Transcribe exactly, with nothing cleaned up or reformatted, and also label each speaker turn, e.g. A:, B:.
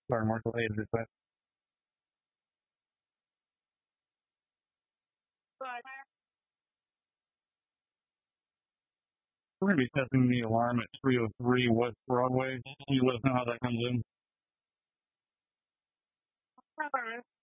A: Sorry, Mark, later this way. We're going to be testing the alarm at three oh three West Broadway. Can you let us know how that comes in?